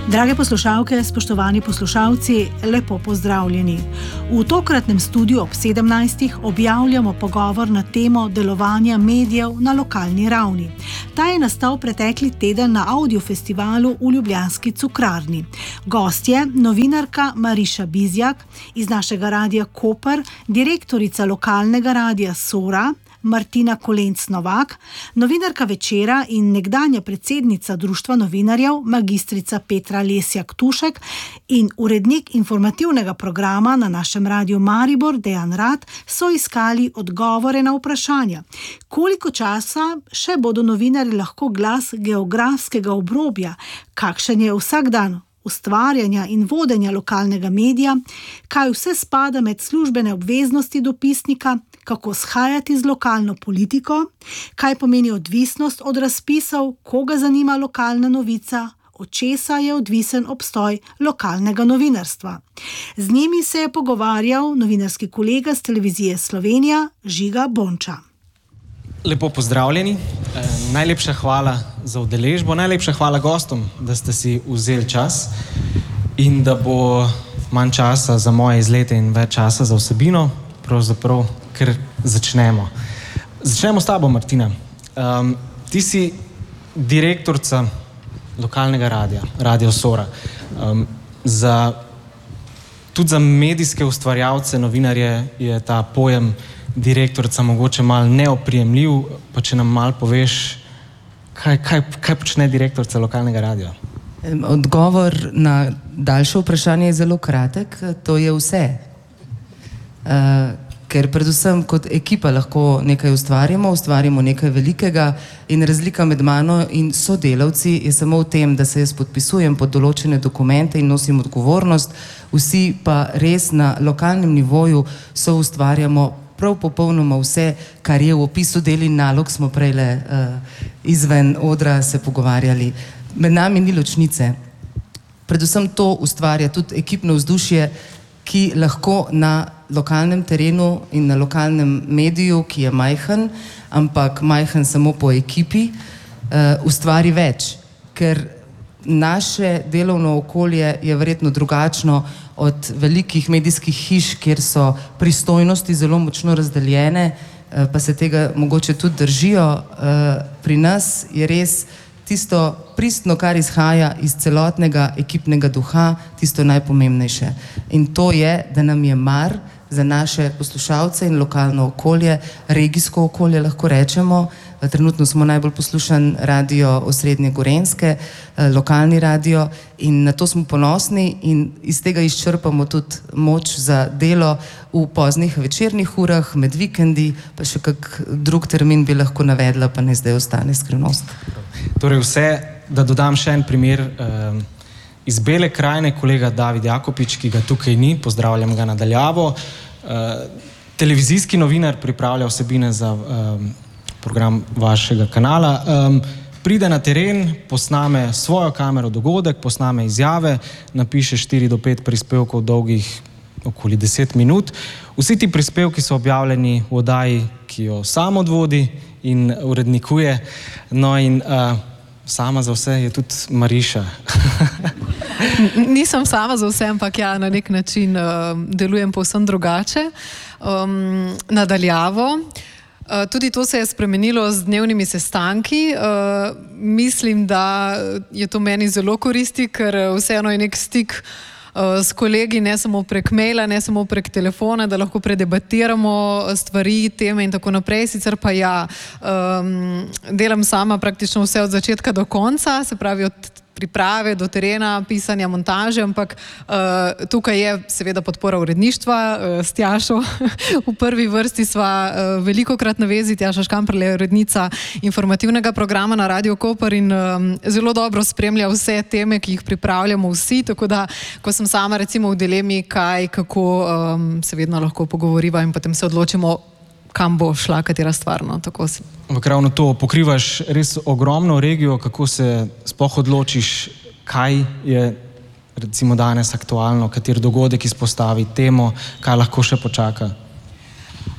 Drage poslušalke, spoštovani poslušalci, lepo pozdravljeni. V tokratnem studiu ob 17. objavljamo pogovor na temo delovanja medijev na lokalni ravni. Ta je nastal pretekli teden na audiofestivalu v ljubljanski Cukrarni. Gost je novinarka Mariša Bizjak iz našega radia Koper, direktorica lokalnega radia Sora, Martina Kolenc-Novak, novinarka Večera in nekdanja predsednica Društva novinarjev, magistrica Petra Lesjak-Tušek in urednik informativnega programa na našem radiju Maribor, Dejan Rad, so iskali odgovore na vprašanja. Koliko časa še bodo novinarji lahko glas geografskega obrobja, kakšen je vsak dan ustvarjanja in vodenja lokalnega medija, kaj vse spada med službene obveznosti dopisnika, kako shajati z lokalno politiko, kaj pomeni odvisnost od razpisov, koga zanima lokalna novica, od česa je odvisen obstoj lokalnega novinarstva. Z njimi se je pogovarjal novinarski kolega z Televizije Slovenija Žiga Bonča. Lepo pozdravljeni, najlepša hvala za udeležbo, najlepša hvala gostom, da ste si vzeli čas in da bo manj časa za moje izlete in več časa za vsebino, pravzaprav, ker začnemo. Začnemo s tabo, Martina. Ti si direktorica lokalnega radia, Radio Sora. Tudi za medijske ustvarjalce, novinarje je ta pojem direktorica mogoče malo neoprijemljiv, pa če nam malo poveš, kaj počne direktorica lokalnega radia? Odgovor na daljše vprašanje je zelo kratek, to je vse. Ker predvsem kot ekipa lahko nekaj ustvarimo nekaj velikega in razlika med mano in sodelavci je samo v tem, da se jaz podpisujem pod določene dokumente in nosim odgovornost, vsi pa res na lokalnem nivoju soustvarjamo prav popolnoma vse, kar je v opisu del in nalog, smo prejle izven odra se pogovarjali. Med nami ni ločnice. Predvsem to ustvarja tudi ekipno vzdušje, ki lahko na lokalnem terenu in na lokalnem mediju, ki je majhen, ampak majhen samo po ekipi, ustvari več. Ker naše delovno okolje je verjetno drugačno od velikih medijskih hiš, kjer so pristojnosti zelo močno razdeljene, pa se tega mogoče tudi držijo. Pri nas je res tisto pristno, kar izhaja iz celotnega ekipnega duha, tisto najpomembnejše. In to je, da nam je mar za naše poslušalce in lokalno okolje, regijsko okolje lahko rečemo. Trenutno smo najbolj poslušan radio osrednje Gorenjske, lokalni radio in na to smo ponosni in iz tega izčrpamo tudi moč za delo v poznih večernih urah, med vikendi, pa še kak drug termin bi lahko navedla, pa ne zdaj ostane skrivnost. Torej vse, da dodam še en primer iz Bele krajine, kolega David Jakopič, ki ga tukaj ni, pozdravljam ga nadaljavo. Televizijski novinar pripravlja vsebine za program vašega kanala. Pride na teren, posname svojo kamero dogodek, posname izjave, napiše 4 do 5 prispevkov dolgih okoli 10 minut. Vsi ti prispevki so objavljeni v oddaji, ki jo sam odvodi in urednikuje. No in sama za vse je tudi Mariša. Nisem sama za vse, ampak ja, na nek način delujem povsem drugače. Nadaljavo. Tudi to se je spremenilo z dnevnimi sestanki. Mislim, da je to meni zelo koristi, ker vseeno je nek stik s kolegi, ne samo prek maila, ne samo prek telefona, da lahko predebatiramo stvari, teme in tako naprej. Sicer pa ja, delam sama praktično vse od začetka do konca, se pravi od priprave do terena, pisanja, montaže, ampak tukaj je seveda podpora uredništva s Tjašo. V prvi vrsti sva velikokrat na vezi, Tjaša Škamperle je urednica informativnega programa na Radio Koper in zelo dobro spremlja vse teme, ki jih pripravljamo vsi, tako da, ko sem sama recimo v dilemi, kaj, kako, se vedno lahko pogovoriva in potem se odločimo, kam bo šla katera stvar. Ampak ravno to, pokrivaš res ogromno regijo, kako se sploh odločiš, kaj je recimo danes aktualno, kateri dogodek izpostavi temo, kaj lahko še počaka?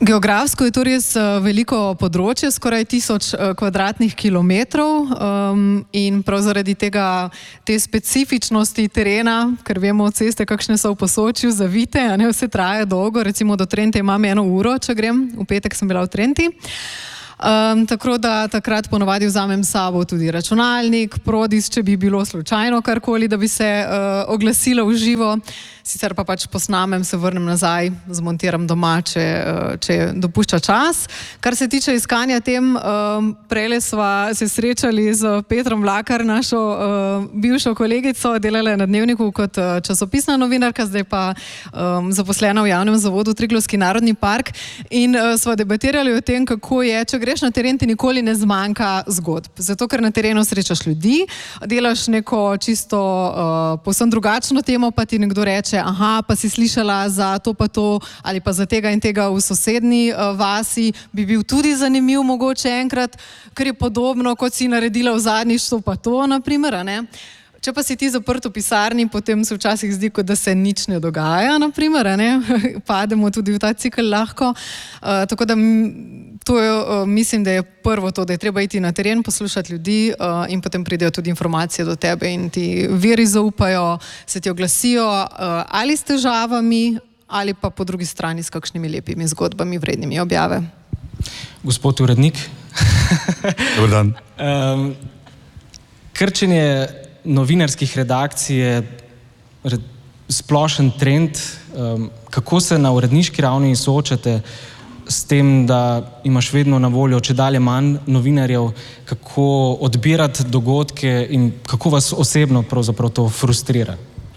Geografsko je to res veliko področje, skoraj 1000 kvadratnih kilometrov in prav zaradi tega, te specifičnosti terena, ker vemo ceste, kakšne so v Posočju, zavite, a ne vse traja dolgo, recimo do Trente imam 1 uro, če grem, v petek sem bila v Trenti. Tako da takrat ponovadi vzamem s sabo tudi računalnik, Prodis, če bi bilo slučajno karkoli, da bi se oglasila v živo, sicer pa pač posnamem, se vrnem nazaj, zmontiram doma, če dopušča čas. Kar se tiče iskanja tem, prejle sva se srečali z Petrom Mlakar, našo bivšo kolegico, delala je na Dnevniku kot časopisna novinarka, zdaj pa zaposlena v javnem zavodu Triglavski narodni park in sva debatirali o tem, kako je, če greš na teren, ti nikoli ne zmanjka zgodb. Zato, ker na terenu srečaš ljudi, delaš neko čisto povsem drugačno temo, pa ti nekdo reče, aha, pa si slišala za to pa to, ali pa za tega in tega v sosednji vasi, bi bil tudi zanimiv mogoče enkrat, ker je podobno, kot si naredila v zadnjič to pa to, naprimer, a ne? Če pa si ti zaprt v pisarni, potem se včasih zdi, kot da se nič ne dogaja, naprimer, a ne? Pademo tudi v ta cikel lahko. Tako da to je, mislim, da je prvo to, da je treba iti na teren, poslušati ljudi in potem pridejo tudi informacije do tebe in ti viri zaupajo, se ti oglasijo ali s težavami ali pa po drugi strani s kakšnimi lepimi zgodbami, vrednimi objave. Gospod urednik. Dobar dan. Krčenje novinarskih redakcij je splošen trend. Kako se na uredniški ravni soočate s tem, da imaš vedno na voljo čedalje manj novinarjev, kako odbirati dogodke in kako vas osebno pravzaprav to frustrira?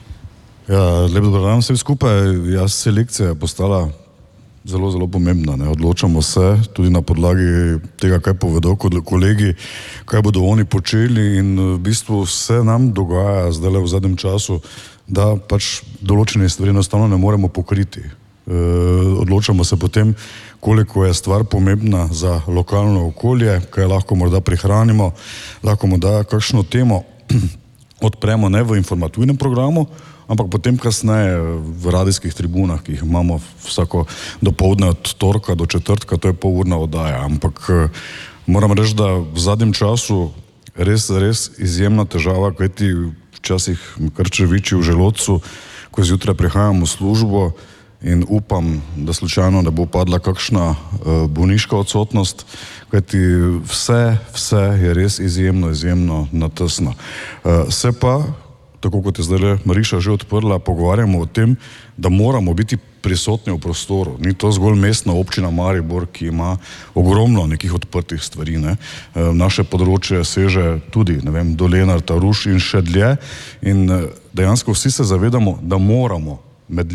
Ja, lep dober dan vsem skupaj. Selekcija je postala zelo, zelo pomembna. Ne? Odločamo se tudi na podlagi tega, kaj povedo kolegi, kaj bodo oni počeli in v bistvu se nam dogaja zdaj v zadnjem času, da pač določene stvari enostavno ne moremo pokriti. Odločamo se potem, koliko je stvar pomembna za lokalno okolje, kaj lahko morda prihranimo, lahko morda kakšno temo odpremo ne v informativnem programu, ampak potem kasneje v radijskih tribunah, ki jih imamo vsako dopoldne od torka do četrtka, to je polurna oddaja. Ampak moram reči, da v zadnjem času res izjemna težava, kajti včasih kar čeviči v želodcu, ko zjutraj prihajam v službo in upam, da slučajno ne bo padla kakšna bolniška odsotnost, kajti vse je res izjemno natesno. Se pa, tako kot je zdaj Mariša že odprla, pogovarjamo o tem, da moramo biti prisotni v prostoru. Ni to zgolj mestna občina Maribor, ki ima ogromno nekih odprtih stvari. Ne? Naše področje seže tudi, ne vem, do Lenarta, Ruš in še dlje. In dejansko vsi se zavedamo, da moramo med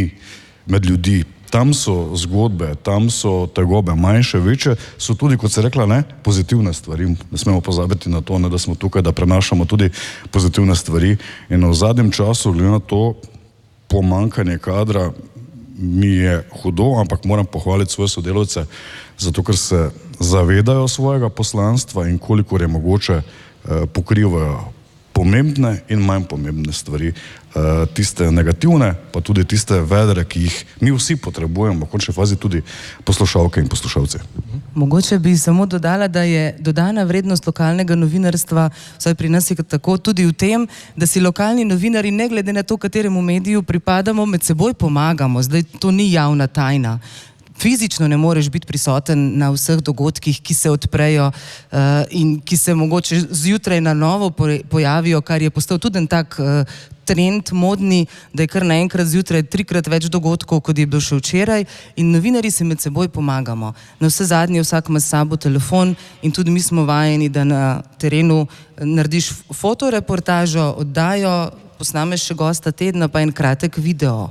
ljudi. Tam so zgodbe, tam so tegobe, manjše, večje, so tudi, kot se rekla, ne, pozitivne stvari. Ne smemo pozabiti na to, ne, da smo tukaj, da prenašamo tudi pozitivne stvari. In v zadnjem času, glede na to pomanjkanje kadra, mi je hudo, ampak moram pohvaliti svoje sodelavce, zato ker se zavedajo svojega poslanstva in kolikor je mogoče pokrivajo pomembne in manj pomembne stvari, tiste negativne, pa tudi tiste vedre, ki jih mi vsi potrebujemo, v končni fazi tudi poslušalke in poslušalci. Mogoče bi samo dodala, da je dodana vrednost lokalnega novinarstva, vsaj pri nas je tako, tudi v tem, da si lokalni novinari, ne glede na to, kateremu mediju pripadamo, med seboj pomagamo. Zdaj to ni javna tajna. Fizično ne moreš biti prisoten na vseh dogodkih, ki se odprejo in ki se mogoče zjutraj na novo pojavijo, kar je postal tudi en tak trend modni, da je kar naenkrat zjutraj 3-krat več dogodkov, kot je bilo še včeraj, in novinarji se med seboj pomagamo. Na vse zadnje vsak ima s sabo telefon in tudi mi smo vajeni, da na terenu narediš fotoreportažo, oddajo, posnameš še gosta tedna, pa en kratek video.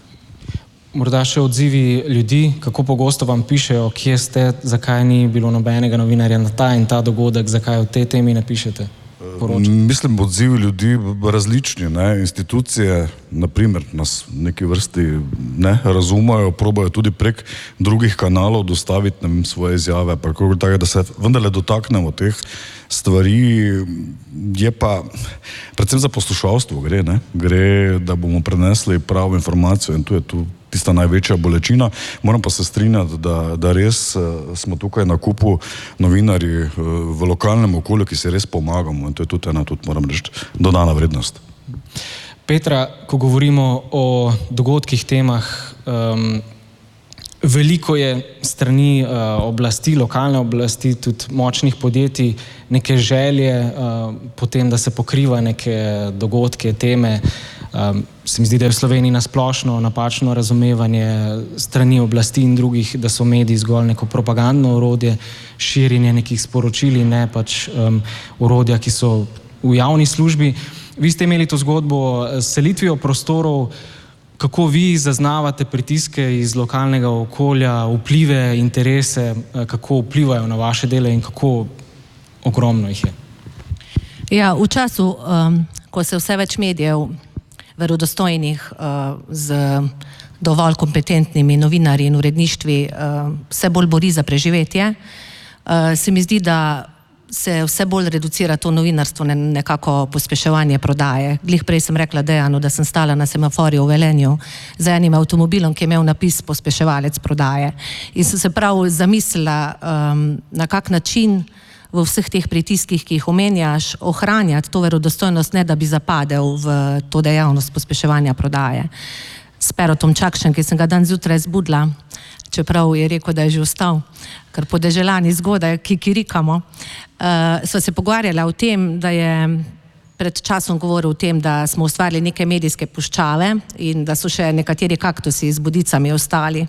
Morda še odzivi ljudi, kako pogosto vam pišejo, kje ste, zakaj ni bilo nobenega novinarja na ta in ta dogodek, zakaj o tej temi ne pišete? Mislim, odzivi ljudi različni. Ne? Institucije, naprimer, nas v neki vrsti ne razumejo, probajo tudi prek drugih kanalov dostaviti svoje izjave, pa tako, da se vendarle dotaknemo teh stvari. Je pa predvsem za poslušalstvo gre, da bomo prenesli pravo informacijo in tu je tista največja bolečina. Moram pa se strinjati, da res smo tukaj na kupu novinarji v lokalnem okolju, ki se res pomagamo in to je tudi ena, moram reči, dodana vrednost. Petra, ko govorimo o dogodkih, temah, veliko je strani oblasti, lokalne oblasti, tudi močnih podjetij, neke želje potem, da se pokriva neke dogodke, teme. Se mi zdi, da je v Sloveniji nasplošno napačno razumevanje strani oblasti in drugih, da so mediji zgolj neko propagandno orodje, širjenje nekih sporočil in ne pač orodja, ki so v javni službi. Vi ste imeli to zgodbo s selitvijo prostorov. Kako vi zaznavate pritiske iz lokalnega okolja, vplive, interese, kako vplivajo na vaše delo in kako ogromno jih je? Ja, v času, ko se vse več medijev verodostojnih z dovolj kompetentnimi novinarji in uredništvi vse bolj bori za preživetje, se mi zdi, da se vse bolj reducira to novinarstvo na nekako pospeševanje prodaje. Glih prej sem rekla Dejanu, da sem stala na semaforju v Velenju z enim avtomobilom, ki je imel napis pospeševalec prodaje. In sem se prav zamislila, na kak način v vseh teh pritiskih, ki jih omenjaš, ohranjati to verodostojnost, ne da bi zapadel v to dejavnost pospeševanja prodaje. S Perotom Čakšem, ki sem ga dan zjutraj zbudila, čeprav je rekel, da je že vstal, ker po deželani zgodaj kikirikamo, sva se pogovarjala o tem, da je pred časom govoril o tem, da smo ustvarili neke medijske puščave in da so še nekateri kaktusi z bodicami ostali.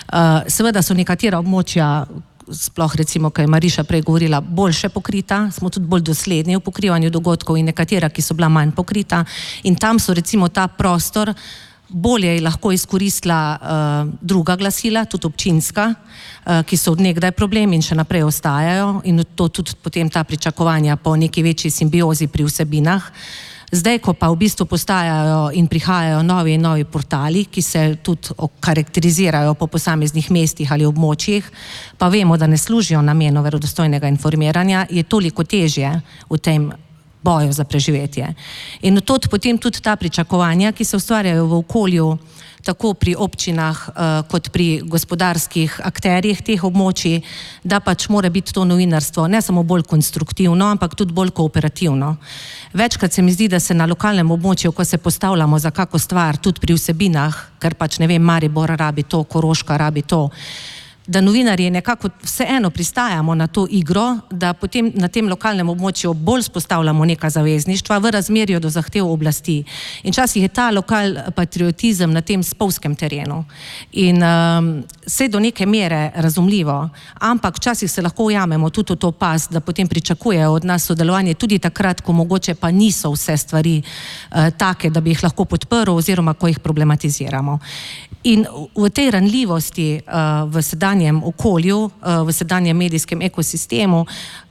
Seveda so nekatera območja, sploh recimo, kaj je Mariša prej govorila, boljše pokrita, smo tudi bolj dosledni v pokrivanju dogodkov in nekatera, ki so bila manj pokrita in tam so recimo ta prostor bolje je lahko izkoristila druga glasila, tudi občinska, ki so od nekdaj problem in še naprej ostajajo in to tudi potem ta pričakovanja po neki večji simbiozi pri vsebinah. Zdaj, ko pa v bistvu postajajo in prihajajo novi in novi portali, ki se tudi karakterizirajo po posameznih mestih ali območjih, pa vemo, da ne služijo namenu verodostojnega informiranja, je toliko težje v tem boju za preživetje. In potem tudi ta pričakovanja, ki se ustvarjajo v okolju, tako pri občinah kot pri gospodarskih akterjih teh območij, da pač mora biti to novinarstvo ne samo bolj konstruktivno, ampak tudi bolj kooperativno. Večkrat se mi zdi, da se na lokalnem območju, ko se postavljamo za kako stvar, tudi pri vsebinah, ker pač ne vem, Maribor rabi to, Koroška rabi to, da novinarji nekako vseeno pristajamo na to igro, da potem na tem lokalnem območju bolj spostavljamo neka zavezništva v razmerju do zahtev oblasti. In včasih je ta lokal patriotizem na tem spolskem terenu. In vse do neke mere razumljivo, ampak včasih se lahko ujamemo tudi v to past, da potem pričakujejo od nas sodelovanje tudi takrat, ko mogoče pa niso vse stvari take, da bi jih lahko podprl oziroma ko jih problematiziramo. In v tej ranljivosti v sedanjem okolju, v sedanjem medijskem ekosistemu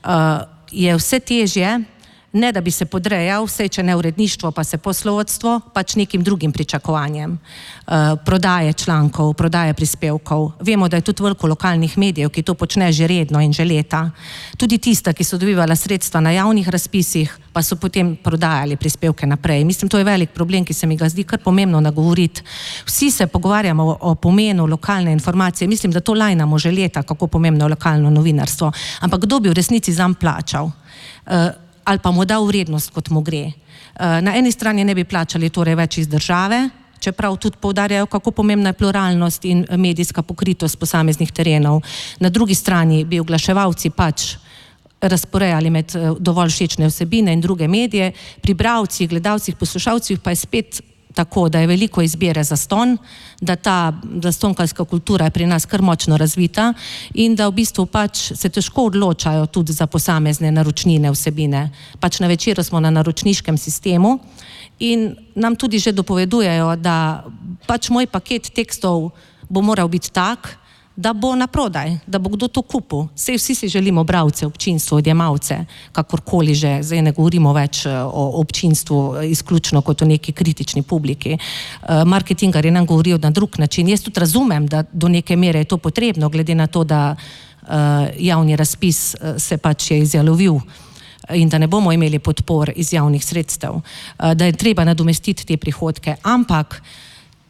je vse težje, ne da bi se podrejal, vse če ne uredništvo, pa se poslovodstvo, pač nekim drugim pričakovanjem. Prodaje člankov, prodaje prispevkov. Vemo, da je tudi veliko lokalnih medijev, ki to počne že redno in že leta. Tudi tista, ki so dobivala sredstva na javnih razpisih, pa so potem prodajali prispevke naprej. Mislim, to je velik problem, ki se mi ga zdi kar pomembno nagovoriti. Vsi se pogovarjamo o pomenu lokalne informacije. Mislim, da to lajnamo že leta, kako pomembno je lokalno novinarstvo. Ampak kdo bi v resnici zanj plačal? Ali pa mu dal vrednost, kot mu gre. Na eni strani ne bi plačali torej več iz države, čeprav tudi poudarjajo, kako pomembna je pluralnost in medijska pokritost posameznih terenov. Na drugi strani bi oglaševalci pač razporejali med dovolj všečne vsebine in druge medije, pri bralcih, gledalcih, poslušalcih pa je spet tako, da je veliko izbire zastonj, da ta zastonjkarska kultura je pri nas kar močno razvita in da v bistvu pač se težko odločajo tudi za posamezne naročnine vsebine. Pač na večeru smo na naročniškem sistemu in nam tudi že dopovedujejo, da pač moj paket tekstov bo moral biti tak, da bo na prodaj, da bo kdo to kupil. Sej vsi si želimo bralce, občinstvo, odjemalce, kakorkoli že, zdaj ne govorimo več o občinstvu izključno kot o neki kritični publiki. Marketingarji nam govorijo na drug način. Jaz tudi razumem, da do neke mere je to potrebno, glede na to, da javni razpis se pač je izjalovil in da ne bomo imeli podpor iz javnih sredstev, da je treba nadomestiti te prihodke, ampak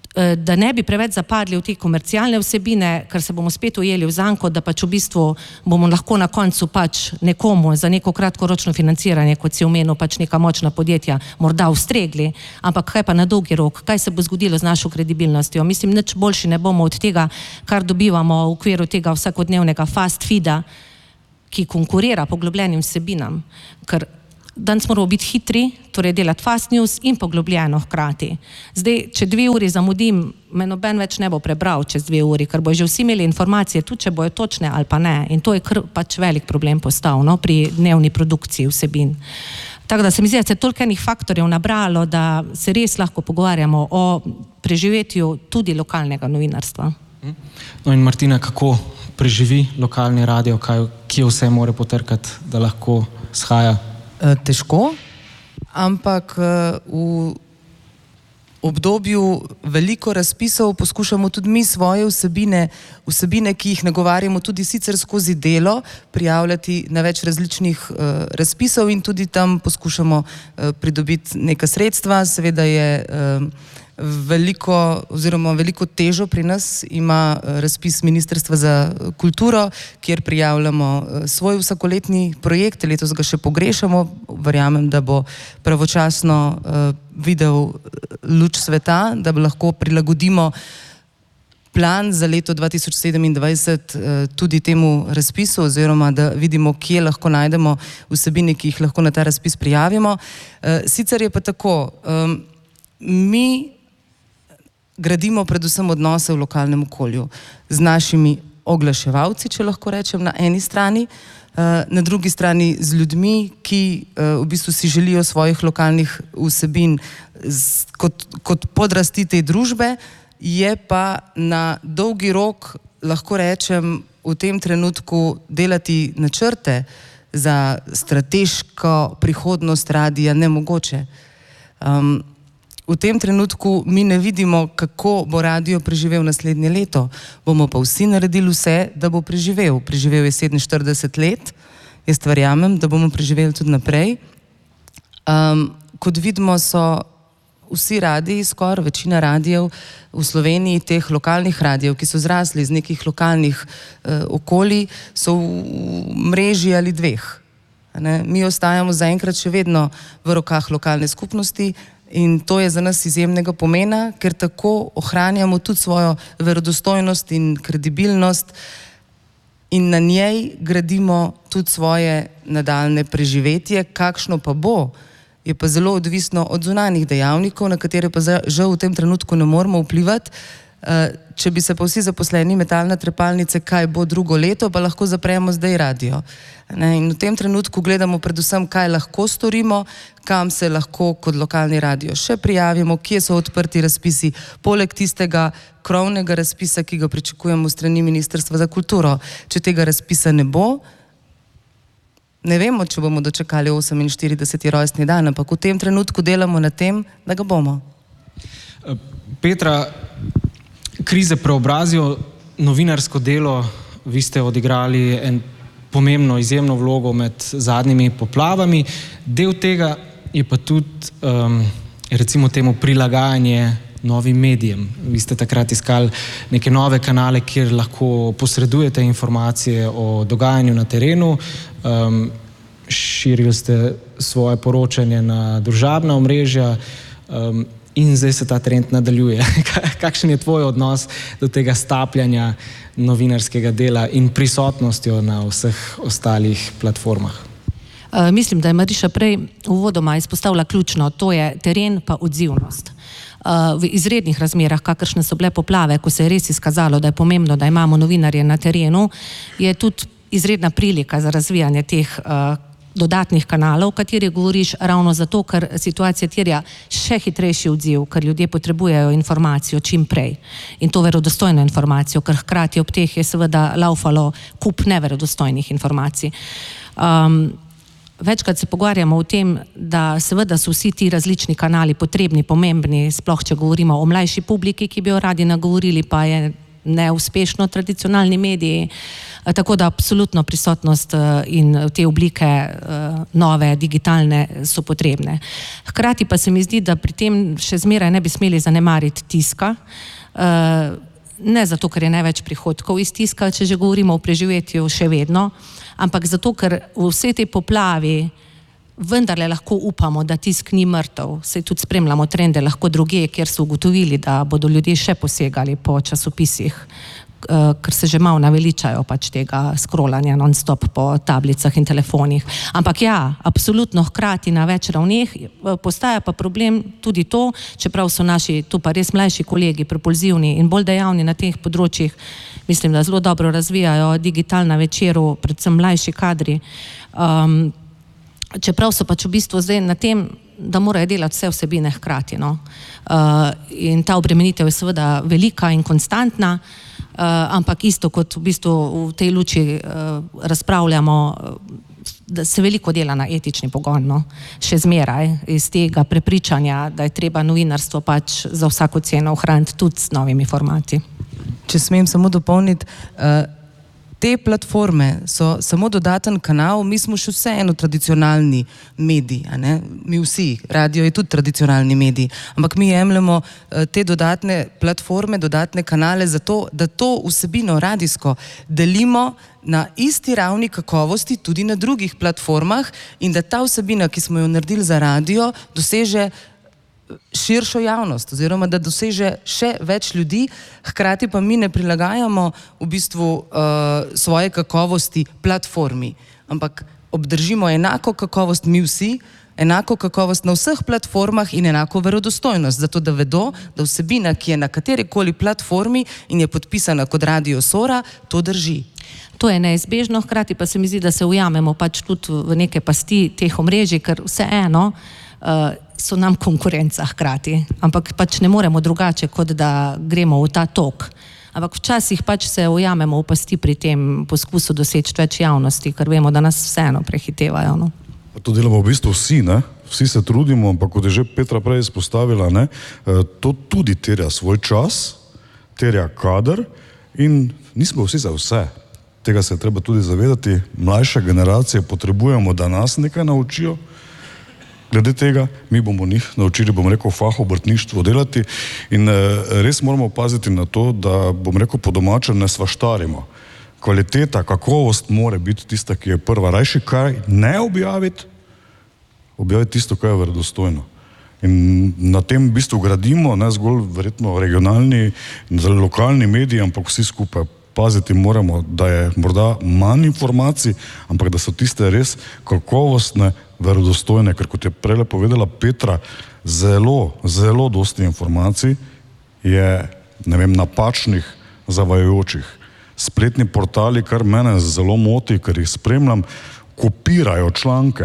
da ne bi preveč zapadli v te komercialne vsebine, ker se bomo spet ujeli v zanko, da pač v bistvu bomo lahko na koncu pač nekomu za neko kratkoročno financiranje, kot si omenil, pač neka močna podjetja morda ustregli, ampak kaj pa na dolgi rok, kaj se bo zgodilo z našo kredibilnostjo? Mislim, nič boljši ne bomo od tega, kar dobivamo v okviru tega vsakodnevnega fast feeda, ki konkurira poglobljenim vsebinam, ker danes moramo biti hitri, torej delati fast news in poglobljeno hkrati. Zdaj, če 2 uri zamudim, me noben več ne bo prebral čez 2 uri, ker bojo že vsi imeli informacije, tudi če bojo točne ali pa ne. In to je pač velik problem postal, no, pri dnevni produkciji vsebin. Tako da se mi zdi, da se toliko enih faktorjev nabralo, da se res lahko pogovarjamo o preživetju tudi lokalnega novinarstva. No in Martina, kako preživi lokalni radio, kje vse mora potrkati, da lahko shaja? Težko, ampak v obdobju veliko razpisov poskušamo tudi mi svoje vsebine, ki jih nagovarjamo tudi sicer skozi delo, prijavljati na več različnih razpisov in tudi tam poskušamo pridobiti neka sredstva. Seveda je veliko težo pri nas ima razpis Ministrstva za kulturo, kjer prijavljamo svoj vsakoletni projekt, letos ga še pogrešamo, verjamem, da bo pravočasno videl luč sveta, da lahko prilagodimo plan za leto 2027 tudi temu razpisu, oziroma da vidimo, kje lahko najdemo vsebine, ki jih lahko na ta razpis prijavimo. Sicer je pa tako, mi gradimo predvsem odnose v lokalnem okolju z našimi oglaševalci, če lahko rečem, na eni strani, na drugi strani z ljudmi, ki v bistvu si želijo svojih lokalnih vsebin kot podrasti te družbe, je pa na dolgi rok, lahko rečem, v tem trenutku delati načrte za strateško prihodnost radia nemogoče. V tem trenutku mi ne vidimo, kako bo radio preživel naslednje leto. Bomo pa vsi naredili vse, da bo preživel. Preživel je 47 let. Jaz verjamem, da bomo preživeli tudi naprej. Kot vidimo, so vsi radiji, skoraj večina radijev v Sloveniji, teh lokalnih radijev, ki so zrasli iz nekih lokalnih okolij, so v mreži ali 2. Mi ostajamo zaenkrat še vedno v rokah lokalne skupnosti, in to je za nas izjemnega pomena, ker tako ohranjamo tudi svojo verodostojnost in kredibilnost in na njej gradimo tudi svoje nadaljne preživetje. Kakšno pa bo, je pa zelo odvisno od zunanjih dejavnikov, na katere pa žal v tem trenutku ne moremo vplivati. Če bi se pa vsi zaposleni metali na trepalnice, kaj bo drugo leto, pa lahko zapremo zdaj radio. In v tem trenutku gledamo predvsem, kaj lahko storimo, kam se lahko kot lokalni radio še prijavimo, kje so odprti razpisi, poleg tistega krovnega razpisa, ki ga pričakujemo strani Ministrstva za kulturo. Če tega razpisa ne bo, ne vemo, če bomo dočakali 48. rojstni dan, ampak v tem trenutku delamo na tem, da ga bomo. Petra, krize preobrazijo novinarsko delo, vi ste odigrali en pomembno, izjemno vlogo med zadnjimi poplavami. Del tega je pa tudi, recimo temu, prilagajanje novim medijem. Vi ste takrat iskali neke nove kanale, kjer lahko posredujete informacije o dogajanju na terenu, širili ste svoje poročanje na družabna omrežja, in zdaj se ta trend nadaljuje. Kakšen je tvoj odnos do tega stapljanja novinarskega dela in prisotnostjo na vseh ostalih platformah? Mislim, da je Mariša prej uvodoma izpostavila ključno, to je teren pa odzivnost. V izrednih razmerah, kakršne so bile poplave, ko se je res izkazalo, da je pomembno, da imamo novinarje na terenu, je tudi izredna prilika za razvijanje teh dodatnih kanalov, o katerih govoriš, ravno zato, ker situacija terja še hitrejši odziv, ker ljudje potrebujejo informacijo čim prej. In to verodostojno informacijo, ker hkrati ob teh je seveda laufalo kup neverodostojnih informacij. Večkrat se pogovarjamo o tem, da seveda so vsi ti različni kanali potrebni, pomembni, sploh če govorimo o mlajši publiki, ki bi jo radi nagovorili, pa je neuspešno tradicionalni mediji. Tako da absolutno prisotnost in te oblike nove, digitalne so potrebne. Hkrati pa se mi zdi, da pri tem še zmeraj ne bi smeli zanemariti tiska. Ne zato, ker je največ prihodkov iz tiska, če že govorimo o preživetju še vedno, ampak zato, ker v vsej tej poplavi vendarle lahko upamo, da tisk ni mrtev. Saj tudi spremljamo trende lahko drugje, kjer so ugotovili, da bodo ljudje še posegali po časopisih, ker se že malo naveličajo pač tega scrollanja non-stop po tablicah in telefonih. Ampak ja, absolutno hkrati na več ravneh postaja pa problem tudi to, čeprav so naši tu pa res mlajši kolegi propulzivni in bolj dejavni na teh področjih, mislim, da zelo dobro razvijajo digitalna večeru, predvsem mlajši kadri. Čeprav so pač v bistvu zdaj na tem, da morajo delati vse vsebine hkrati. No? In ta obremenitev je seveda velika in konstantna, ampak isto kot v bistvu v tej luči razpravljamo, da se veliko dela na etični pogon, no? Še zmeraj iz tega prepričanja, da je treba novinarstvo pač za vsako ceno ohraniti tudi s novimi formati. Če smem samo dopolniti, te platforme so samo dodaten kanal, mi smo še vseeno tradicionalni mediji, a ne? Mi vsi, radio je tudi tradicionalni medij, ampak mi jemljemo te dodatne platforme, dodatne kanale zato, da to vsebino radijsko delimo na isti ravni kakovosti tudi na drugih platformah in da ta vsebina, ki smo jo naredili za radio, doseže širšo javnost oziroma da doseže še več ljudi, hkrati pa mi ne prilagajamo v bistvu svoje kakovosti platformi, ampak obdržimo enako kakovost mi vsi, enako kakovost na vseh platformah in enako verodostojnost, zato da vedo, da vsebina, ki je na katerikoli platformi in je podpisana kot Radio Sora, to drži. To je neizbežno, hkrati pa se mi zdi, da se ujamemo pač tudi v neke pasti teh omrežij, ker vseeno so nam konkurenca hkrati, ampak pač ne moremo drugače, kot da gremo v ta tok. Ampak včasih pač se ujamemo v pasti pri tem poskusu doseči več javnosti, ker vemo, da nas vseeno prehitevajo. No? To delamo v bistvu vsi, ne? Vsi se trudimo, ampak kot je že Petra prej izpostavila, ne? To tudi terja svoj čas, terja kader in nismo vsi za vse. Tega se je treba tudi zavedati. Mlajše generacije potrebujemo, da nas nekaj naučijo. Glede tega, mi bomo njih naučili, bom rekel, fahobrtništvo delati in res moramo paziti na to, da, bom rekel, po domače ne svaštarimo. Kvaliteta, kakovost mora biti tista, ki je prva. Rajši kaj ne objaviti tisto, kaj je verodostojno. In na tem v bistvu gradimo, ne zgolj verjetno regionalni, lokalni mediji, ampak vsi skupaj. Paziti moramo, da je morda manj informacij, ampak da so tiste res kakovostne, verodostojne, ker kot je prej povedala Petra, zelo, zelo dosti informacij je, ne vem, napačnih, zavajajočih. Spletni portali, kar mene zelo moti, ker jih spremljam, kopirajo članke.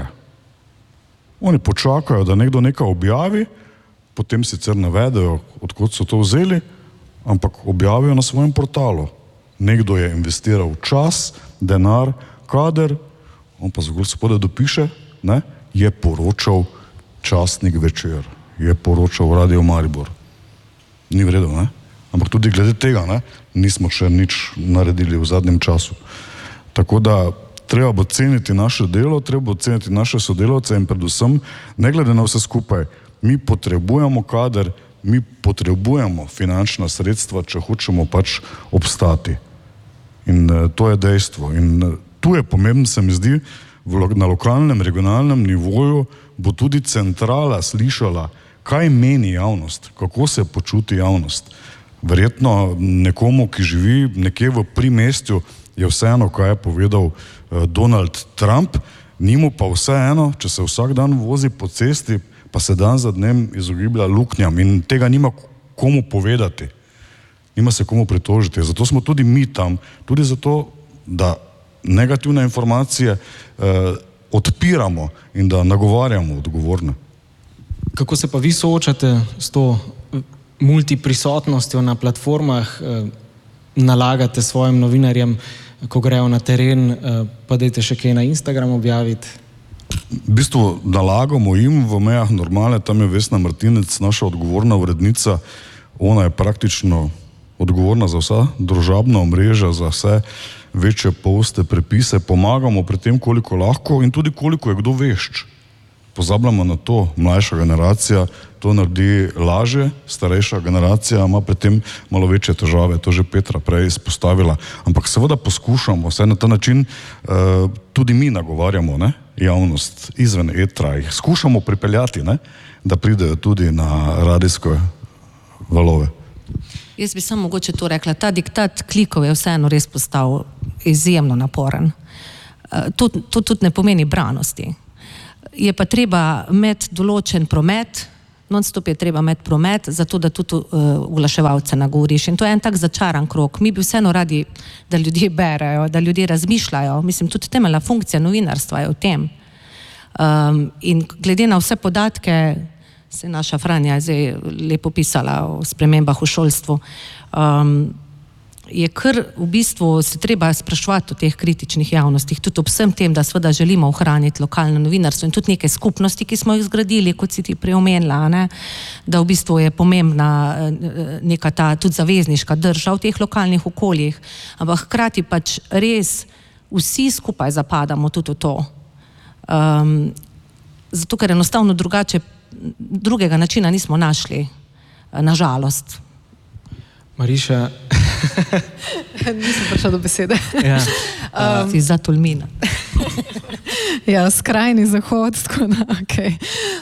Oni počakajo, da nekdo nekaj objavi, potem sicer navedejo, odkot so to vzeli, ampak objavijo na svojem portalu. Nekdo je investiral čas, denar, kader, on pa zgolj spodaj dopiše, ne, je poročal časnik Večer, je poročal Radio Maribor. Ni v redu, ne? Ampak tudi glede tega, ne, nismo še nič naredili v zadnjem času. Tako da treba bo ceniti naše delo, treba bo ceniti naše sodelavce in predvsem, ne glede na vse skupaj, mi potrebujemo kader, mi potrebujemo finančna sredstva, če hočemo pač obstati. In to je dejstvo. In tu je pomembno, se mi zdi, na lokalnem, regionalnem nivoju bo tudi centrala slišala, kaj meni javnost, kako se počuti javnost. Verjetno nekomu, ki živi nekje v primestju, je vseeno, kaj je povedal Donald Trump, njemu pa vseeno, če se vsak dan vozi po cesti, pa se dan za dnem izogiblja luknjam in tega nima komu povedati, nima se komu pritožiti. Zato smo tudi mi tam, tudi zato, da negativne informacije odpiramo in da nagovarjamo odgovorne. Kako se pa vi soočate s to multiprisotnostjo na platformah, nalagate svojim novinarjem, ko grejo na teren, pa dajte še kaj na Instagram objaviti? V bistvu nalagamo jim v mejah normale, tam je Vesna Martinec, naša odgovorna urednica, ona je praktično odgovorna za vsa družabna omrežja, za vse večje poste, prepise, pomagamo pri tem, koliko lahko in tudi koliko je kdo vešč. Pozabljamo na to, mlajša generacija to naredi lažje, starejša generacija ima pri tem malo večje težave, to že Petra prej izpostavila. Ampak seveda poskušamo, vse na ta način tudi mi nagovarjamo, ne, javnost izven etra, jih skušamo pripeljati, ne, da pridejo tudi na radijske valove. Jaz bi samo mogoče to rekla, ta diktat klikov je vseeno res postal izjemno naporen. To tudi ne pomeni branosti. Je pa treba imeti določen promet, non-stop je treba imeti promet, zato da tudi oglaševalce nagovoriš. In to je en tak začaran krog. Mi bi vseeno radi, da ljudje berejo, da ljudje razmišljajo. Mislim, tudi temeljna funkcija novinarstva je v tem. In glede na vse podatke, se naša Franja zdaj lepo pisala o spremembah v šolstvu, je kar v bistvu se treba spraševati o teh kritičnih javnostih, tudi ob vsem tem, da seveda želimo ohraniti lokalno novinarstvo in tudi neke skupnosti, ki smo jih zgradili, kot si ti preomenila, ne? Da v bistvu je pomembna neka ta tudi zavezniška drža v teh lokalnih okoljih, ampak hkrati pač res vsi skupaj zapadamo tudi v to. Zato, ker enostavno drugega načina nismo našli, nažalost. Mariša. Nisem prišla do besede. Ja. Si za Tolmina. Ja, skrajni zahod, tako da, okej.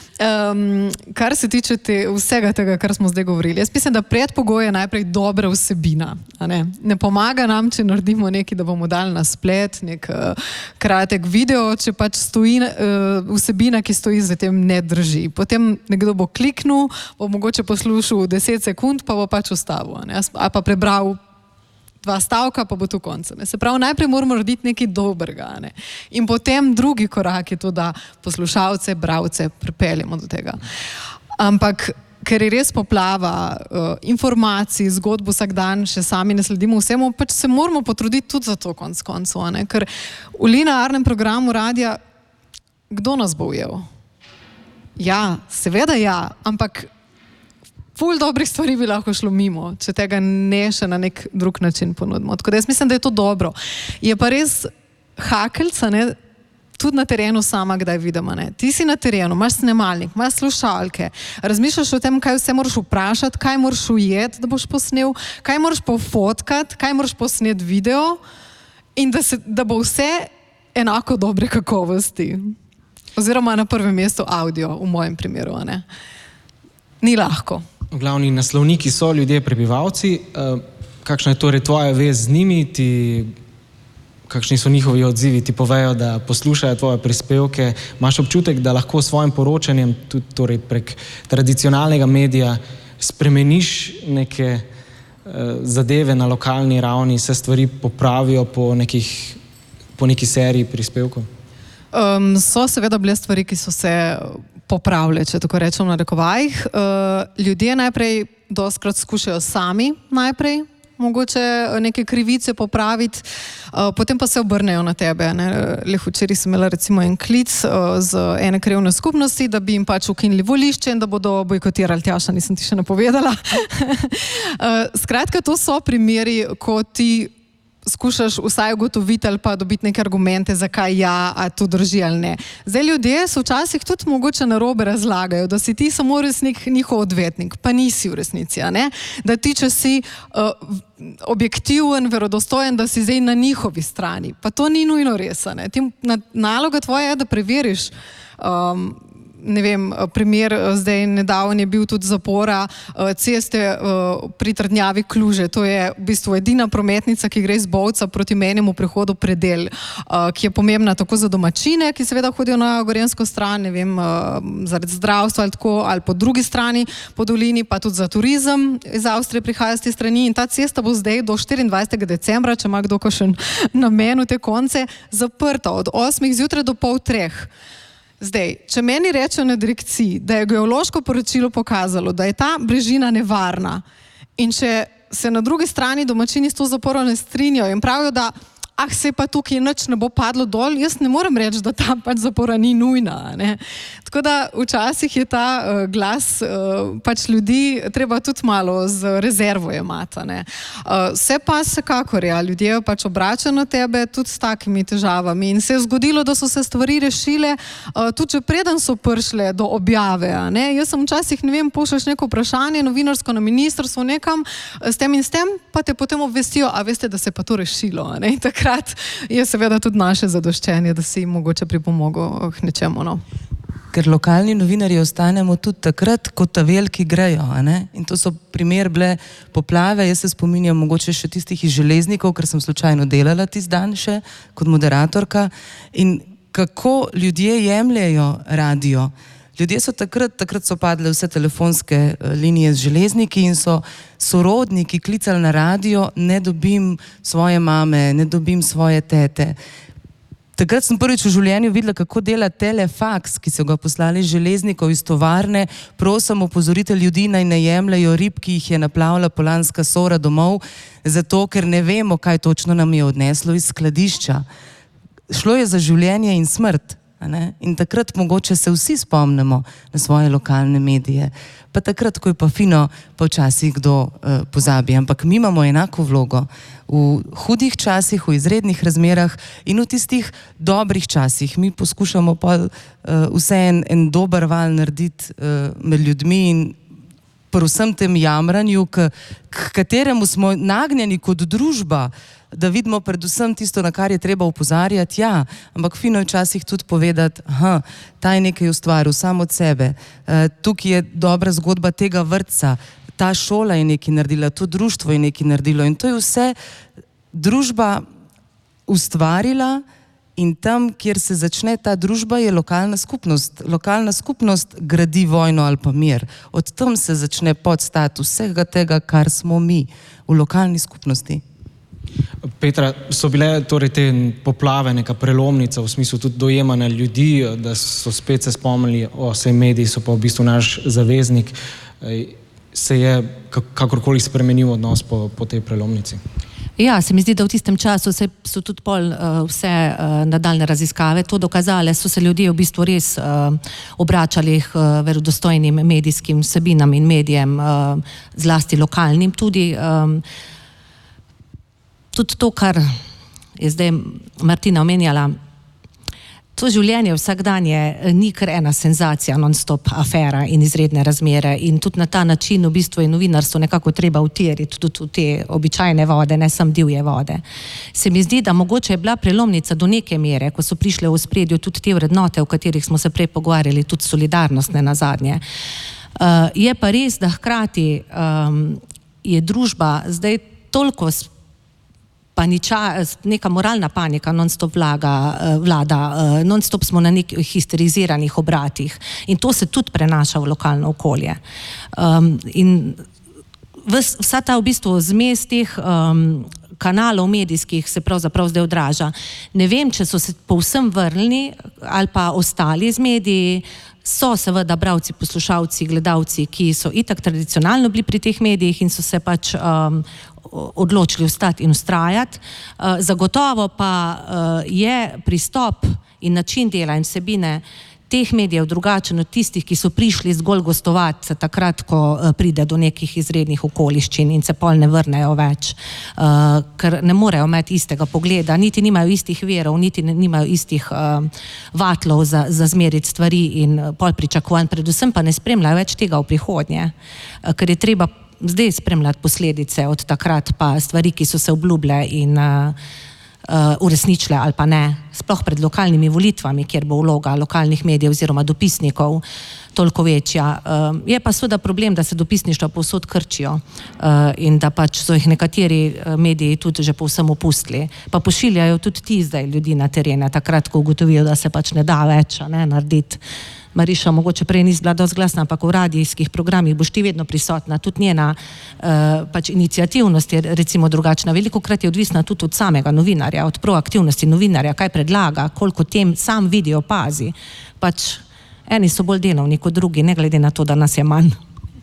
Kar se tiče vsega tega, kar smo zdaj govorili, jaz mislim, da predpogoj je najprej dobra vsebina. Ne pomaga nam, če naredimo nekaj, da bomo dali na splet, nek kratek video, če pač stoji vsebina, ki stoji za tem, ne drži. Potem nekdo bo kliknil, bo mogoče poslušal 10 sekund, pa bo pač ustavil, ali pa prebral 2 stavka, pa bo to konec. Se pravi, najprej moramo narediti nekaj dobrega. In potem drugi korak je to, da poslušalce, bralce pripeljemo do tega. Ampak, ker je res poplava informacij, zgodb vsak dan, še sami ne sledimo vsemu, pač se moramo potruditi tudi za to konec koncev. Ker v linearnem programu radija, kdo nas bo ujel? Ja, seveda ja, ampak ful dobrih stvari bi lahko šlo mimo, če tega ne še na nek drug način ponudimo. Tako da jaz mislim, da je to dobro. Je pa res hakeljca, tudi na terenu sama, kdaj vidimo. Ti si na terenu, imaš snemalnik, imaš slušalke, razmišljaš o tem, kaj vse moraš vprašati, kaj moraš ujeti, da boš posnel, kaj moraš pofotkati, kaj moraš posneti video in da bo vse enako dobre kakovosti. Oziroma na prvem mestu audio, v mojem primeru. Ni lahko. Glavni naslovniki so ljudje, prebivalci. Kakšna je torej tvoja vez z njimi? Kakšni so njihovi odzivi? Ti povejo, da poslušajo tvoje prispevke. Imaš občutek, da lahko s svojim poročanjem tudi torej prek tradicionalnega medija spremeniš neke zadeve na lokalni ravni, se stvari popravijo po neki seriji prispevkov? So seveda bile stvari, ki so se popravile, če tako rečem na rekovajih. Ljudje najprej dostikrat skušajo sami najprej mogoče neke krivice popraviti, potem pa se obrnejo na tebe. Le včeraj sem imela recimo en klic z ene krajevne skupnosti, da bi jim pač ukinili volišče in da bodo bojkotirali. Tjaša, nisem ti še napovedala. Skratka, to so primeri, ko ti skušaš vsaj ugotoviti ali pa dobiti neke argumente, zakaj ja, a to drži ali ne. Zdaj ljudje so včasih tudi mogoče narobe razlagajo, da si ti samo resnik njihov odvetnik, pa nisi v resnici, ne? Da ti, če si objektiven, verodostojen, da si zdaj na njihovi strani. Pa to ni nujno res, ne? Naloga tvoja je, da preveriš, ne vem, primer zdaj nedavno je bil tudi zapora ceste pri trdnjavi Kluže. To je v bistvu edina prometnica, ki gre iz Bovca proti menjemu prehodu Predel, ki je pomembna tako za domačine, ki seveda hodijo na gorenjsko stran, ne vem, zaradi zdravstva ali tako, ali po drugi strani po dolini, pa tudi za turizem iz Avstrije prihaja z te strani. In ta cesta bo zdaj do 24. decembra, če ima kdo kakšen namen v te konce, zaprta od 8. zjutraj do 2:30. Zdaj, če meni rečejo na direkciji, da je geološko poročilo pokazalo, da je ta brežina nevarna in če se na drugi strani domačini s to zaporo ne strinjajo in pravijo, da se pa tukaj nič ne bo padlo dol, jaz ne morem reči, da ta pač zapora ni nujna. Ne? Tako da včasih je ta glas pač ljudi treba tudi malo z rezervo jemati. Se pa vsekakor, ja, ljudje pač obračajo na tebe tudi s takimi težavami in se je zgodilo, da so se stvari rešile, tudi če preden so prišle do objave. Jaz sem včasih, ne vem, pošlješ neko vprašanje novinarsko na ministrstvo nekam s tem, pa te potem obvestijo, a veste, da se pa to rešilo. In takrat je seveda tudi naše zadoščenje, da si mogoče pripomogel k nečemu. No. Ker lokalni novinarji ostanemo tudi takrat, ko ta veliki grejo. In to so primer bile poplave. Jaz se spominjam mogoče še tistih iz Železnikov, ker sem slučajno delala tisti dan še kot moderatorka. In kako ljudje jemljejo radio. Ljudje so takrat so padle vse telefonske linije z Železniki in so sorodniki klicali na radio, ne dobim svoje mame, ne dobim svoje tete. Takrat sem prvič v življenju videla, kako dela telefaks, ki so ga poslali iz Železnikov iz tovarne. Prosim, opozorite ljudi, naj ne jemljajo rib, ki jih je naplavila Polanska Sora domov, zato ker ne vemo, kaj točno nam je odneslo iz skladišča. Šlo je za življenje in smrt. In takrat mogoče se vsi spomnimo na svoje lokalne medije. Pa takrat, ko je pa fino, pa včasih kdo pozabi. Ampak mi imamo enako vlogo v hudih časih, v izrednih razmerah in v tistih dobrih časih. Mi poskušamo pa vse en dober val narediti med ljudmi in pri vsem tem jamranju, k kateremu smo nagnjeni kot družba, da vidimo predvsem tisto, na kar je treba opozarjati, ja, ampak fino je včasih tudi povedati, ta je nekaj ustvaril sam od sebe, tukaj je dobra zgodba tega vrtca, ta šola je nekaj naredila, to društvo je nekaj naredilo in to je vse družba ustvarila in tam, kjer se začne ta družba, je lokalna skupnost. Lokalna skupnost gradi vojno ali pa mir. Od tam se začne podstatus vsega tega, kar smo mi v lokalni skupnosti. Petra, so bile torej te poplave neka prelomnica v smislu tudi dojemanja ljudi, da so spet se spomnili, saj mediji so pa v bistvu naš zaveznik. Se je kakorkoli spremenil odnos po tej prelomnici? Ja, se mi zdi, da v tistem času so tudi vse nadaljne raziskave to dokazale, so se ljudje v bistvu res obračali k verodostojnim medijskim vsebinam in medijem, zlasti lokalnim tudi. Tudi to, kar je zdaj Martina omenjala, to življenje vsakdanje ni kar ena senzacija, non-stop afera in izredne razmere in tudi na ta način v bistvu je novinarstvo nekako treba utiriti tudi v te običajne vode, ne samo divje vode. Se mi zdi, da mogoče je bila prelomnica do neke mere, ko so prišle v ospredju tudi te vrednote, o katerih smo se prej pogovarjali, tudi solidarnostne nazadnje. Je pa res, da hkrati je družba zdaj toliko neka moralna panika non-stop vlada, non-stop smo na nekih histeriziranih obratih in to se tudi prenaša v lokalno okolje. In vsa ta v bistvu zmes teh kanalov medijskih se pravzaprav zdaj odraža. Ne vem, če so se povsem vrnili ali pa ostali z mediji, so seveda bralci, poslušalci, gledalci, ki so itak tradicionalno bili pri teh medijih in so se pač odločili vstati in ustrajati. Zagotovo pa je pristop in način dela in vsebine teh medijev drugačen od tistih, ki so prišli zgolj gostovati takrat, ko pride do nekih izrednih okoliščin in se pol ne vrnejo več, ker ne morejo imeti istega pogleda, niti nimajo istih verov, niti nimajo istih vatlov za zmeriti stvari in pol pričakovanj, predvsem pa ne spremljajo več tega v prihodnje, ker je treba zdaj spremljati posledice od takrat pa stvari, ki so se obljubile in uresničile ali pa ne, sploh pred lokalnimi volitvami, kjer bo vloga lokalnih medijev oziroma dopisnikov toliko večja. Je pa seveda problem, da se dopisništva povsod krčijo in da pač so jih nekateri mediji tudi že povsem opustili. Pa pošiljajo tudi ti zdaj ljudi na terene, takrat, ko ugotovijo, da se pač ne da več narediti. Mariša, mogoče prej nisi bila dosti glasna, ampak v radijskih programih boš ti vedno prisotna, tudi njena pač iniciativnost je recimo drugačna. Velikokrat je odvisna tudi od samega novinarja, od proaktivnosti novinarja, kaj predlaga, koliko tem sam vidi, opazi. Pač eni so bolj delovni kot drugi, ne glede na to, da nas je manj.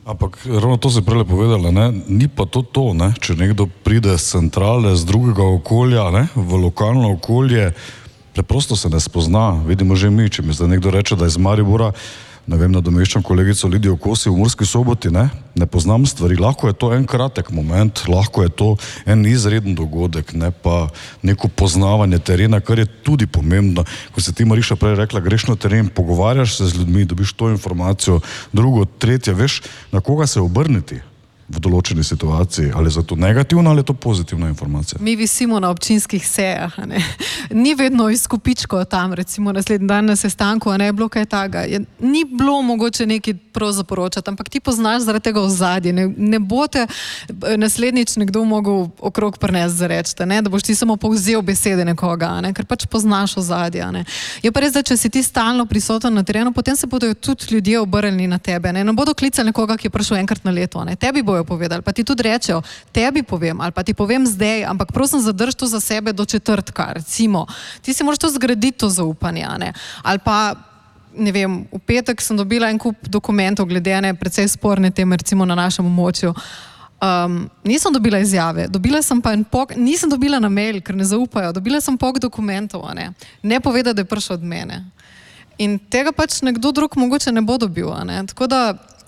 Ampak ravno to si prej povedala, ne? Ni pa to, ne? Če nekdo pride z centrale, z drugega okolja, ne? V lokalno okolje, preprosto se ne spozna. Vidimo že mi, če mi zdaj nekdo reče, da iz Maribora, ne vem, nadomeščam kolegico Lidijo Kosi v Murski Soboti, ne poznam stvari. Lahko je to en kratek moment, lahko je to en izreden dogodek, ne pa neko poznavanje terena, kar je tudi pomembno. Ko se ti, Mariša, prej rekla, greš na teren, pogovarjaš se z ljudmi, dobiš to informacijo, drugo, tretje, veš, na koga se obrniti v določeni situaciji, ali je to negativna ali je to pozitivna informacija. Mi visimo na občinskih sejah, ne. Ni vedno izkupičko tam, recimo naslednji dan na sestanku, a ne je bilo kaj takega. Ni bilo mogoče nekaj prav zaporočati, ampak ti poznaš zaradi tega ozadje. Ne bo te naslednjič nekdo mogel okrog prinesti za reči, da boš ti samo povzel besede nekoga, ne, ker pač poznaš ozadje. Ne. Je pa res, da če si ti stalno prisoten na terenu, potem se bodo tudi ljudje obrnili na tebe. Ne bodo klicali nekoga, ki je prišel enkrat na leto. Ne. Tebi bojo povedali, pa ti tudi rečejo, tebi povem, ali pa ti povem zdaj, ampak prosim, zadrž to za sebe do četrtka, recimo. Ti si moraš to zgraditi, to zaupanje, ne. Ali pa, ne vem, v petek sem dobila en kup dokumentov glede ene precej sporne teme, recimo na našem območju. Nisem dobila izjave, dobila sem pa nisem dobila na mail, ker ne zaupajo, dobila sem pok dokumentov, ne poveda, da je prišel od mene. In tega pač nekdo drug mogoče ne bo dobil, ne. Tako da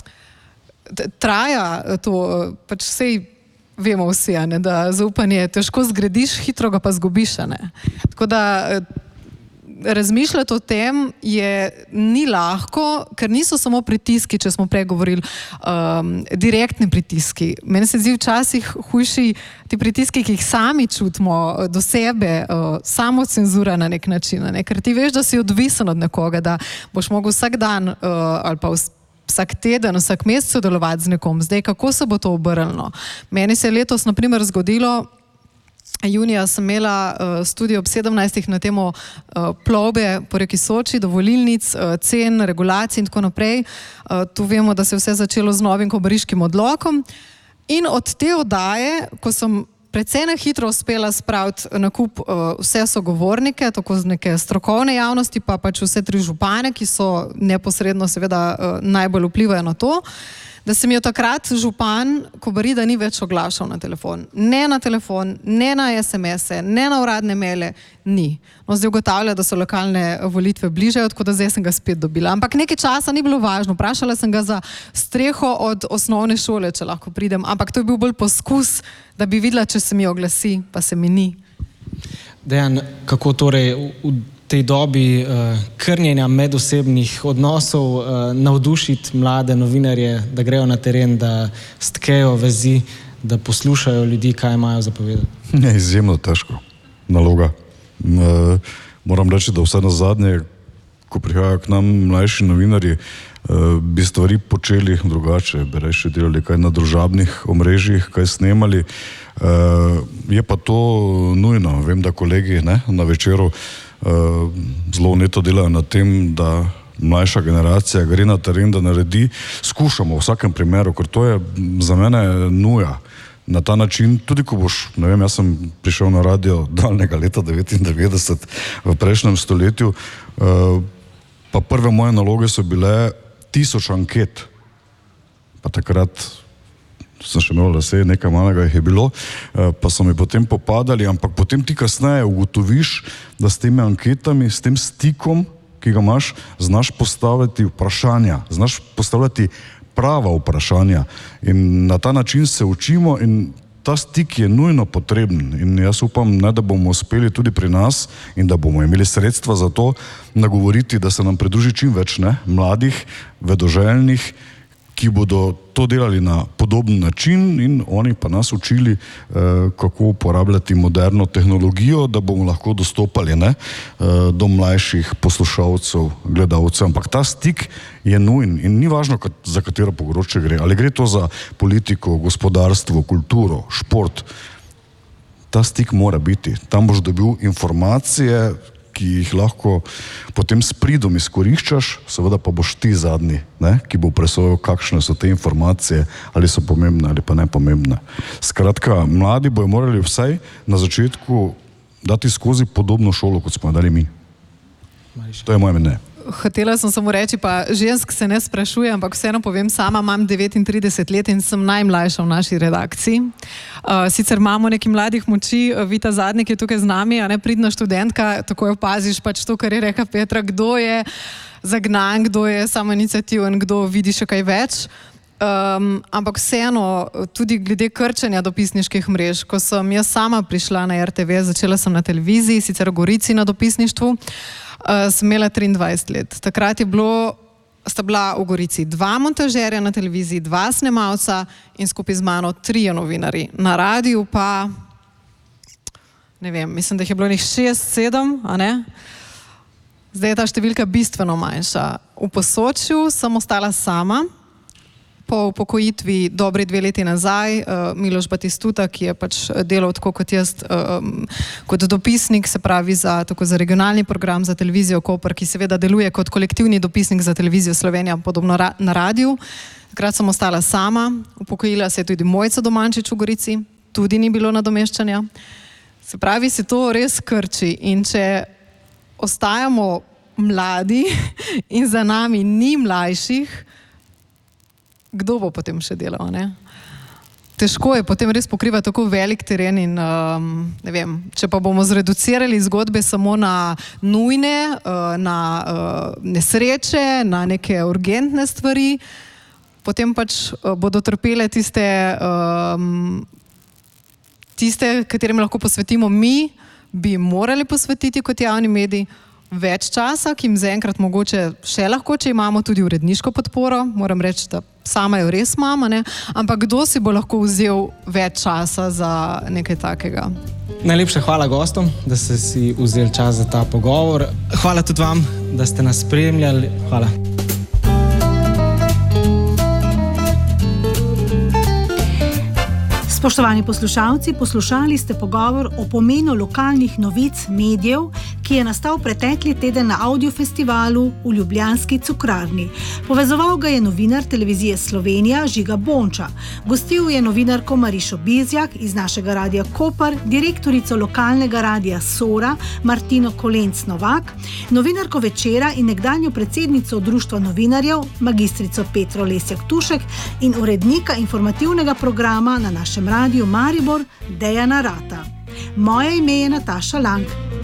traja to, pač sej vemo vsi, ne, da zaupanje težko zgradiš, hitro ga pa zgubiš, ne. Tako da razmišljati o tem ni lahko, ker niso samo pritiski, če smo prej govorili, direktni pritiski. Meni se zdi včasih hujši ti pritiski, ki jih sami čutimo do sebe, samocenzura na nek način, ne, ker ti veš, da si odvisen od nekoga, da boš mogel vsak dan ali pa vsak teden, vsak mesec sodelovati z nekom. Zdaj, kako se bo to obrnilo? Meni se je letos, na primer, zgodilo, junija sem imela studio ob 17. na temo plovbe po reki Soči, dovolilnic, cen, regulacij in tako naprej. Tu vemo, da se je vse začelo z novim kobariškim odlokom. In od te oddaje, ko sem precej na hitro uspela spraviti na kup vse sogovornike, tako z neke strokovne javnosti, pa pač vse 3 župane, ki so neposredno seveda najbolj vplivajo na to, da se mi je takrat župan Kobarida ni več oglašal na telefon. Ne na telefon, ne na SMS-e, ne na uradne maile, ni. No, zdaj ugotavlja, da so lokalne volitve bližajo, tako da zdaj sem ga spet dobila. Ampak nekaj časa ni bilo važno. Vprašala sem ga za streho od osnovne šole, če lahko pridem. Ampak to je bil bolj poskus, da bi videla, če se mi oglasi, pa se mi ni. Dejan, kako torej v tej dobi krnjenja medosebnih odnosov navdušiti mlade novinarje, da grejo na teren, da stkejo vezi, da poslušajo ljudi, kaj imajo za povedati? Je izjemno težko naloga. Moram reči, da vse na zadnje, ko prihajajo k nam mlajši novinarji, bi stvari počeli drugače, bi reči delali kaj na družabnih omrežjih, kaj snemali. Je pa to nujno. Vem, da kolegi na večeru zelo vneto delajo na tem, da mlajša generacija gre na teren, da naredi. Skušamo v vsakem primeru, ker to je za mene nuja. Na ta način, tudi ko boš, ne vem, jaz sem prišel na radio daljnega leta 99 v prejšnjem stoletju, pa prve moje naloge so bile 1000 anket. Pa takrat sem še imel lase, nekaj malega jih je bilo, pa so mi potem popadali, ampak potem ti kasneje ugotoviš, da s temi anketami, s tem stikom, ki ga imaš, znaš postavljati vprašanja, znaš postavljati prava vprašanja in na ta način se učimo in ta stik je nujno potreben in jaz upam, da bomo uspeli tudi pri nas in da bomo imeli sredstva za to nagovoriti, da se nam pridruži čim več mladih, vedoželjnih, ki bodo to delali na podoben način in oni pa nas učili, kako uporabljati moderno tehnologijo, da bomo lahko dostopali do mlajših poslušalcev, gledalcev. Ampak ta stik je nujen in ni važno, za katero področje gre. Ali gre to za politiko, gospodarstvo, kulturo, šport. Ta stik mora biti. Tam boš dobil informacije, ki jih lahko potem s pridom izkoriščaš, seveda pa boš ti zadnji, ki bo presojal, kakšne so te informacije, ali so pomembne ali pa nepomembne. Skratka, mladi bojo morali vsaj na začetku dati skozi podobno šolo, kot smo dali mi. To je moje mnenje. Hotela sem samo reči, pa žensk se ne sprašujem, ampak vseeno povem, sama imam 39 let in sem najmlajša v naši redakciji. Sicer imamo nekaj mladih moči, Vita Zadnik je tukaj z nami, a ne pridna študentka, tako jo opaziš pač to, kar je rekla Petra, kdo je zagnan, kdo je samoiniciativen, kdo vidi še kaj več. Ampak vseeno, tudi glede krčenja dopisniških mrež, ko sem jaz sama prišla na RTV, začela sem na televiziji, sicer v Gorici na dopisništvu, sem imela 23 let. Takrat sta bila v Gorici 2 montažerja na televiziji, 2 snemalca in skupaj z mano 3 novinarji. Na radiju pa, ne vem, mislim, da jih je bilo 6-7, a ne? Zdaj je ta številka bistveno manjša. V Posočju sem ostala sama, po upokojitvi dobri 2 leti nazaj, Miloš Batistuta, ki je pač delal tako kot jaz, kot dopisnik, se pravi za regionalni program za televizijo Koper, ki seveda deluje kot kolektivni dopisnik za televizijo Slovenija, podobno na radiju. Takrat sem ostala sama, upokojila se je tudi Mojca Domančič v Gorici, tudi ni bilo nadomeščanja. Se pravi, se to res krči in če ostajamo mladi in za nami ni mlajših, kdo bo potem še delal, ne? Težko je potem res pokrivati tako velik teren in ne vem, če pa bomo zreducirali zgodbe samo na nujne, na nesreče, na neke urgentne stvari, potem pač bodo trpele tiste, katerim lahko posvetimo mi, bi morali posvetiti kot javni medij, več časa, ki jim zaenkrat mogoče še lahko, če imamo tudi uredniško podporo, moram reči, da sama jo res imam, ne? Ampak kdo si bo lahko vzel več časa za nekaj takega? Najlepša hvala gostom, da ste si vzeli čas za ta pogovor. Hvala tudi vam, da ste nas spremljali. Hvala. Spoštovani poslušalci, poslušali ste pogovor o pomenu lokalnih novic medijev, ki je nastal pretekli teden na audiofestivalu v ljubljanski Cukrarni. Povezoval ga je novinar televizije Slovenija Žiga Bonča. Gostil je novinarko Marišo Bizjak iz našega radia Koper, direktorico lokalnega radia Sora Martino Kolenc Novak, novinarko Večera in nekdanjo predsednico Društva novinarjev magistrico Petro Lesjak Tušek in urednika informativnega programa na našem radiju Maribor Dejana Rata. Moje ime je Nataša Lang.